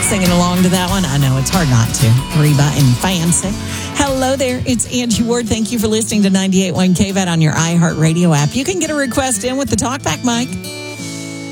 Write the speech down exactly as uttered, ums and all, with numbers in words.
Singing along to that one. I know it's hard not to. Reba and Fancy. Hello there. It's Angie Ward. Thank you for listening to ninety-eight point one K V A T on your iHeartRadio app. You can get a request in with the talkback mic.